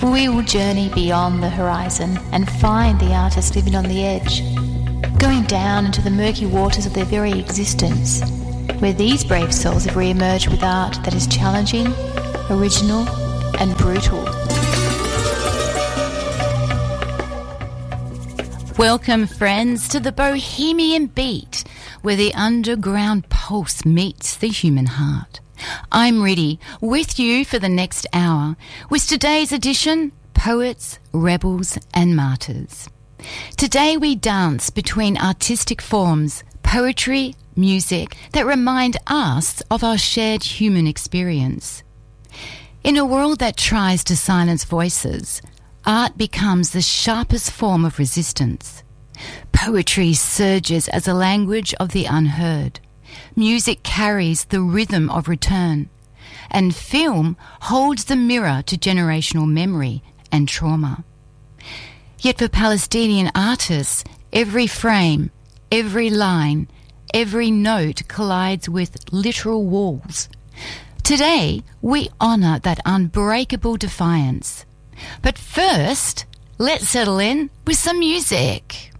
We will journey beyond the horizon and find the artist living on the edge, going down into the murky waters of their very existence, where these brave souls have re-emerged with art that is challenging, original and brutal. Welcome, friends, to the Bohemian Beat, where the underground pulse meets the human heart. I'm Riddy, with you for the next hour, with today's edition, Poets, Rebels and Martyrs. Today we dance between artistic forms, poetry, music, that remind us of our shared human experience. In a world that tries to silence voices, art becomes the sharpest form of resistance. Poetry surges as a language of the unheard. Music carries the rhythm of return. And film holds the mirror to generational memory and trauma. Yet for Palestinian artists, every frame, every line, every note collides with literal walls. Today, we honour that unbreakable defiance. But first, let's settle in with some music.